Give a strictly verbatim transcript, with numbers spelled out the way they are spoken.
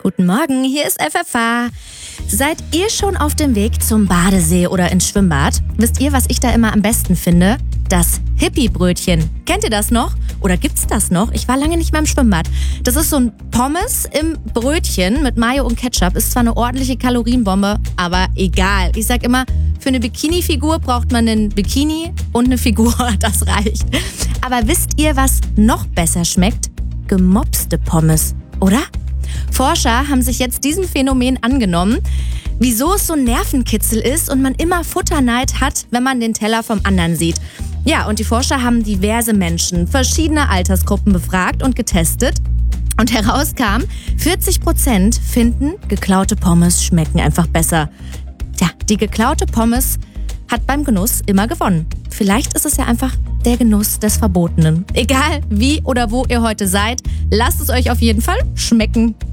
Guten Morgen, hier ist F F H. Seid ihr schon auf dem Weg zum Badesee oder ins Schwimmbad? Wisst ihr, was ich da immer am besten finde? Das Hippie-Brötchen. Kennt ihr das noch? Oder gibt's das noch? Ich war lange nicht mehr im Schwimmbad. Das ist so ein Pommes im Brötchen mit Mayo und Ketchup. Ist zwar eine ordentliche Kalorienbombe, aber egal. Ich sag immer, für eine Bikini-Figur braucht man einen Bikini und eine Figur, das reicht. Aber wisst ihr, was noch besser schmeckt? Gemopste Pommes, oder? Forscher haben sich jetzt diesem Phänomen angenommen, wieso es so ein Nervenkitzel ist und man immer Futterneid hat, wenn man den Teller vom anderen sieht. Ja, und die Forscher haben diverse Menschen, verschiedene Altersgruppen befragt und getestet. Und herauskam, vierzig Prozent finden, geklaute Pommes schmecken einfach besser. Tja, die geklaute Pommes hat beim Genuss immer gewonnen. Vielleicht ist es ja einfach der Genuss des Verbotenen. Egal wie oder wo ihr heute seid, lasst es euch auf jeden Fall schmecken.